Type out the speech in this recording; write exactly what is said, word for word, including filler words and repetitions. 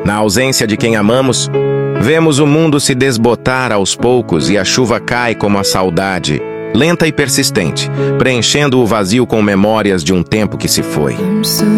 Na ausência de quem amamos, vemos o mundo se desbotar aos poucos e a chuva cai como a saudade, lenta e persistente, preenchendo o vazio com memórias de um tempo que se foi.